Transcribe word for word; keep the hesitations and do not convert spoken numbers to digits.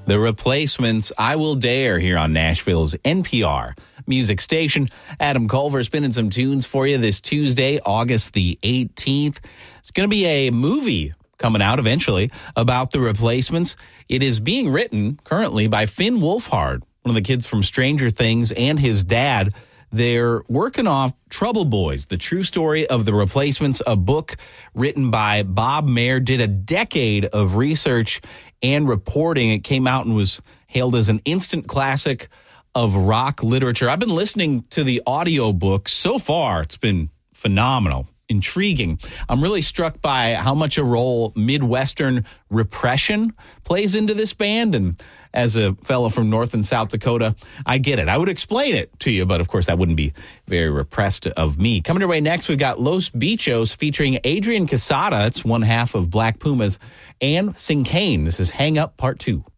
The Replacements, I Will Dare, here on Nashville's N P R music station. Adam Culver spinning some tunes for you this Tuesday, August the eighteenth. It's going to be a movie coming out eventually about The Replacements. It is being written currently by Finn Wolfhard, one of the kids from Stranger Things, and his dad. They're working off Trouble Boys, the true story of The Replacements, a book written by Bob Mehr, did a decade of research and reporting. It came out and was hailed as an instant classic of rock literature. I've been listening to the audiobook so far. It's been phenomenal, intriguing. I'm really struck by how much a role Midwestern repression plays into this band. And as a fellow from North and South Dakota, I get it. I would explain it to you, but of course that wouldn't be very repressed of me. Coming your way next, we've got Los Bichos featuring Adrian Casada. It's one half of Black Pumas and Cinquain. This is Hang Up Part two.